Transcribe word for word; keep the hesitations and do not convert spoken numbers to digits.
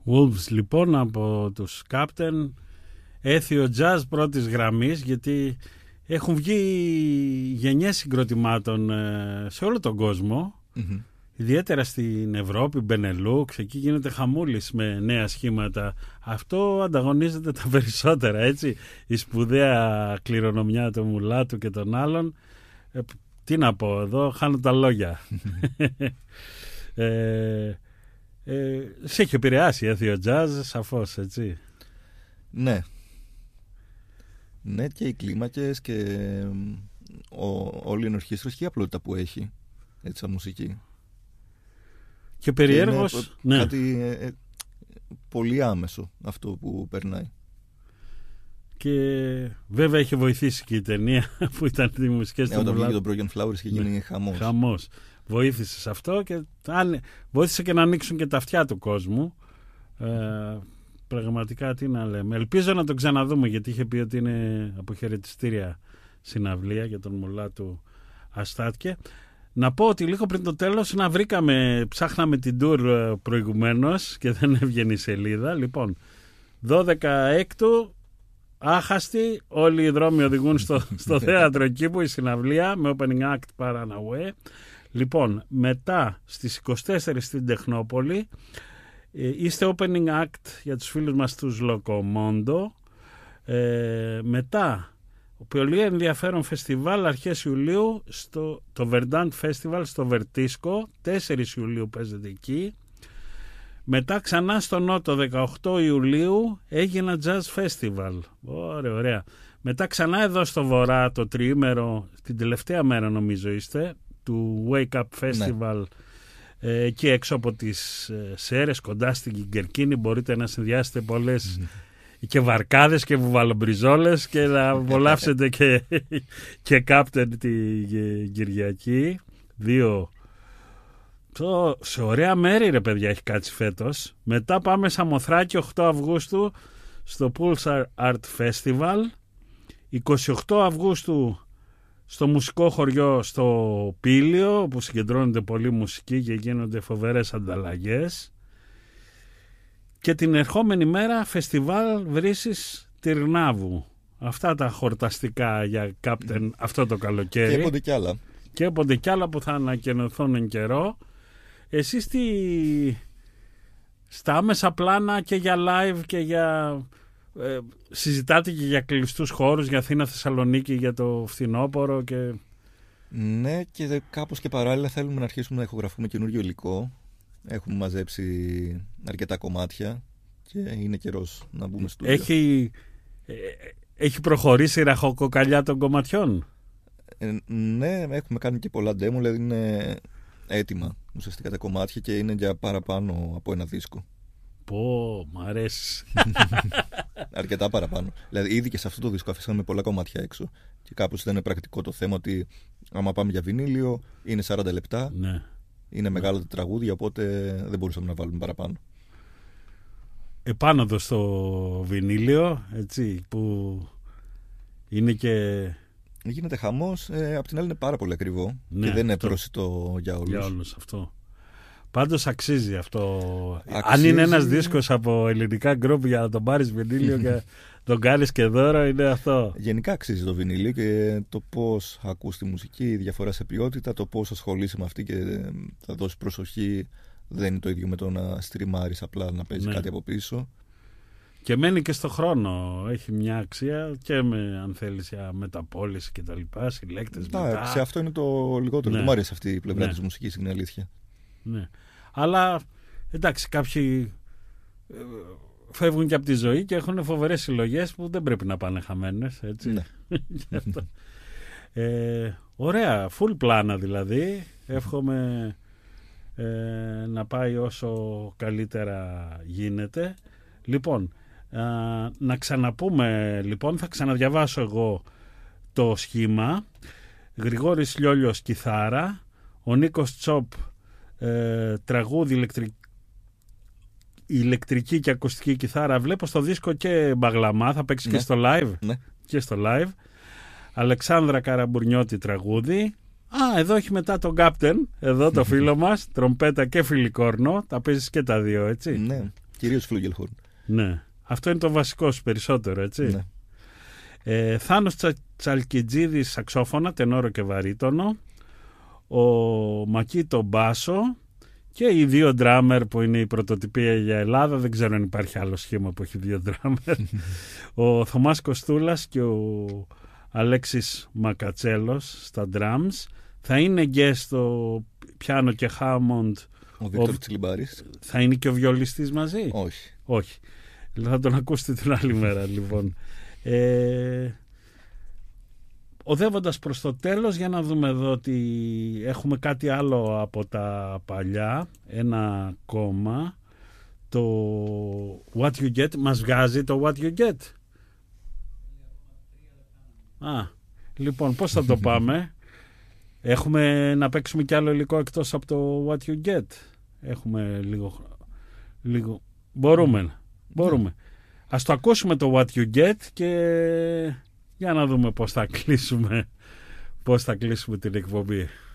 Wolves λοιπόν από τους Captain, έθιο jazz πρώτης γραμμής, γιατί έχουν βγει γενιές συγκροτημάτων σε όλο τον κόσμο, mm-hmm. ιδιαίτερα στην Ευρώπη, Μπενελούξ, εκεί γίνεται χαμούλης με νέα σχήματα. Αυτό ανταγωνίζεται τα περισσότερα, έτσι, η σπουδαία κληρονομιά του Μουλάτου και των άλλων. Ε, τι να πω, εδώ χάνω τα λόγια. ε, ε, σε έχει επηρεάσει έθιο jazz, σαφώς, έτσι. Ναι. Ναι, και οι κλίμακες και ο, όλη η ενορχήστρωση και η απλότητα που έχει, έτσι, σαν μουσική. Και περιέργως, και είναι ναι. κάτι ε, ε, πολύ άμεσο αυτό που περνάει. Και βέβαια έχει βοηθήσει και η ταινία που ήταν τη μουσικές ναι, του Μουλάτου. Όταν βγήκε το Broken Flowers είχε γίνει ναι. χαμός. Χαμός. Βοήθησε σε αυτό και αν, βοήθησε και να ανοίξουν και τα αυτιά του κόσμου. Ε, πραγματικά τι να λέμε. Ελπίζω να τον ξαναδούμε, γιατί είχε πει ότι είναι αποχαιρετιστήρια συναυλία για τον Μουλάτου Αστάτκε. Να πω ότι λίγο πριν το τέλος να βρήκαμε, ψάχναμε την tour προηγουμένως και δεν έβγαινε η σελίδα. Λοιπόν, δώδεκα έκτου, άχαστη, όλοι οι δρόμοι οδηγούν στο, στο θέατρο Κήπου, η συναυλία με opening act Paranaway. Λοιπόν, μετά στις είκοσι τέσσερις στην Τεχνόπολη, είστε opening act για τους φίλους μας τους Λοκομόντο. Ε, μετά πολύ ενδιαφέρον φεστιβάλ αρχές Ιουλίου, στο, το Verdant Festival στο Βερτίσκο, τέσσερις Ιουλίου παίζεται εκεί. Μετά ξανά στο Νότο δεκαοκτώ Ιουλίου έγινε Jazz Festival. Ωραία, ωραία. Μετά ξανά εδώ στο Βορρά το τριήμερο, την τελευταία μέρα νομίζω είστε, του Wake Up Festival, ναι. ε, εκεί έξω από τις ε, Σέρες, κοντά στην Κερκίνη, μπορείτε να συνδυάσετε πολλές και βαρκάδες και βουβαλομπριζόλες και να απολαύσετε και, και Captain την Κυριακή. Δύο. Το, σε ωραία μέρη ρε παιδιά έχει κάτσει φέτος. Μετά πάμε Σαμοθράκη οκτώ Αυγούστου στο Pulsar Art Festival. είκοσι οκτώ Αυγούστου στο μουσικό χωριό στο Πήλιο, όπου συγκεντρώνεται πολλή μουσική και γίνονται φοβερές ανταλλαγές. Και την ερχόμενη μέρα φεστιβάλ Βρύσης Τυρνάβου. Αυτά τα χορταστικά για Captain αυτό το καλοκαίρι. Και έπονται κι άλλα. Και έπονται κι άλλα που θα ανακοινωθούν εν καιρό. Εσείς τι, στα άμεσα πλάνα και για live και για ε, συζητάτε και για κλειστούς χώρους, για Αθήνα, Θεσσαλονίκη, για το φθινόπωρο και... Ναι, και κάπως και παράλληλα θέλουμε να αρχίσουμε να ηχογραφούμε καινούριο υλικό. Έχουμε μαζέψει αρκετά κομμάτια και είναι καιρός να μπούμε στο Έχει, ε, έχει προχωρήσει η ραχοκοκαλιά των κομματιών. Ε, ναι, έχουμε κάνει και πολλά demo, δηλαδή είναι έτοιμα ουσιαστικά τα κομμάτια και είναι για παραπάνω από ένα δίσκο. Πω, μ' αρέσει. Αρκετά παραπάνω. Δηλαδή ήδη και σε αυτό το δίσκο αφήσαμε πολλά κομμάτια έξω και κάπως δεν είναι πρακτικό το θέμα ότι άμα πάμε για βινίλιο είναι σαράντα λεπτά. Ναι. Είναι μεγάλα τα τραγούδια, οπότε δεν μπορούσαμε να βάλουμε παραπάνω. Επάνω εδώ στο βινίλιο, έτσι, που είναι και... Γίνεται χαμός, ε, απ' την άλλη είναι πάρα πολύ ακριβό, ναι, και δεν είναι αυτό... πρόσιτο για όλους. Για όλους αυτό. Πάντως αξίζει αυτό. Αξίζει... Αν είναι ένας δίσκος από ελληνικά γκρουπ για να τον πάρεις βινίλιο και τον κάνεις και δώρο, είναι αυτό. Γενικά αξίζει το βινίλιο και το πώς ακούς τη μουσική, η διαφορά σε ποιότητα, το πώς ασχολείσαι με αυτή και θα δώσεις προσοχή δεν είναι το ίδιο με το να στριμάρεις απλά να παίζει, ναι, κάτι από πίσω. Και μένει και στο χρόνο. Έχει μια αξία και με, αν θέλεις, για μεταπώληση και τα λοιπά, συλλέκτες μετά. Σε αυτό είναι το λιγότερο. Ναι. Δεν μου αρέσει αυτή η πλευρά, ναι, της μουσικής, είναι αλήθεια. Ναι. Αλλά εντάξει, κάποιοι φεύγουν και από τη ζωή και έχουν φοβερές συλλογές που δεν πρέπει να πάνε χαμένες, έτσι. Ναι. ε, ωραία, full πλάνα δηλαδή. Εύχομαι ε, να πάει όσο καλύτερα γίνεται. Λοιπόν, α, να ξαναπούμε, λοιπόν, θα ξαναδιαβάσω εγώ το σχήμα. Γρηγόρης Λιόλιος κιθάρα, ο Νίκος Τσόπ ε, τραγούδι, ηλεκτρική, ηλεκτρική και ακουστική κιθάρα. Βλέπω στο δίσκο και μπαγλαμά, θα παίξει, ναι, και στο live, ναι, και στο live. Αλεξάνδρα Καραμπουρνιώτη τραγούδι. Α, εδώ έχει μετά τον Captain, εδώ το φίλο μας, τρομπέτα και φιλικόρνο, τα παίζεις και τα δύο, έτσι. Ναι. Κυρίως φλούγελχορν. Ναι. Αυτό είναι το βασικό σου περισσότερο, έτσι. Ναι. Ε, Θάνος Τσα, Τσαλκιτζίδης σαξόφωνα, τενόρο και βαρύτονο. Ο Μακίτο μπάσο. Και οι δύο ντράμερ που είναι η πρωτοτυπία για Ελλάδα. Δεν ξέρω αν υπάρχει άλλο σχήμα που έχει δύο ντράμερ. Ο Θωμάς Κοστούλας και ο Αλέξης Μακατσέλος στα drums. Θα είναι και στο πιάνο και Χάμοντ ο Βίκτορ Τσιλιμπάρης. Θα είναι και ο βιολιστής μαζί? Όχι. Όχι. Θα τον ακούσετε την άλλη μέρα λοιπόν. Ε, οδεύοντας προς το τέλος, για να δούμε εδώ ότι έχουμε κάτι άλλο από τα παλιά, ένα κόμμα, το What You Get. Μας βγάζει το What You Get? Α, λοιπόν, πώς θα το πάμε? Έχουμε να παίξουμε κι άλλο υλικό εκτός από το What You Get? Έχουμε λίγο, λίγο... Μπορούμε, μπορούμε. Ας το ακούσουμε το What You Get και για να δούμε πώς θα κλείσουμε, πώς θα κλείσουμε την εκπομπή.